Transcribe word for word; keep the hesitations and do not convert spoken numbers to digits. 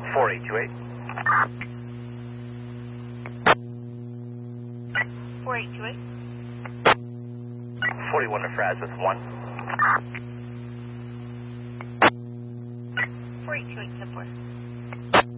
four eight two eight. four eight two eight. forty-one to Fraz with one.